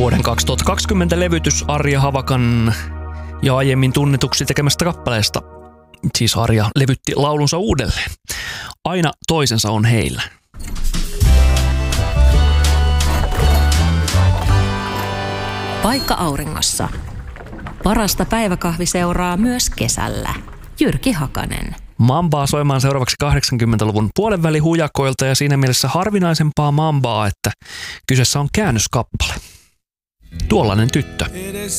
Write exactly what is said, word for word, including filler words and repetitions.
Vuoden kaksituhattakaksikymmentä levytys Arja Havakan ja aiemmin tunnetuksi tekemästä kappaleesta. Siis Arja levytti laulunsa uudelleen. Aina toisensa on heillä. Paikka auringossa. Parasta päiväkahvi seuraa myös kesällä. Jyrki Hakanen. Mambaa soimaan seuraavaksi kahdeksankymmentäluvun puolenväli hujakoilta ja siinä mielessä harvinaisempaa mambaa, että kyseessä on käännöskappale. Tuollainen tyttö.